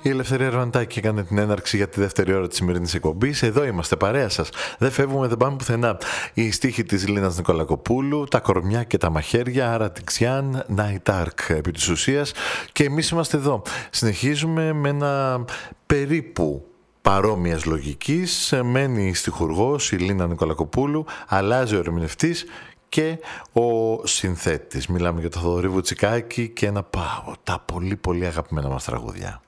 Η Ελευθερία Ρωμαντάκη έκανε την έναρξη για τη δεύτερη ώρα της σημερινής εκπομπής. Εδώ είμαστε, παρέα σας. Δεν φεύγουμε, δεν πάμε πουθενά. Η στίχη της Λίνας Νικολακοπούλου, τα κορμιά και τα μαχαίρια, άρα Τιξιάν, Night Ark επί της ουσίας. Και εμείς είμαστε εδώ. Συνεχίζουμε με ένα περίπου παρόμοιας λογικής. Μένει η στιχουργός η Λίνα Νικολακοπούλου, αλλάζει ο ερμηνευτής και ο συνθέτης. Μιλάμε για τον Θοδωρή Βουτσικάκη και ένα από τα πολύ πολύ αγαπημένα μας τραγούδια.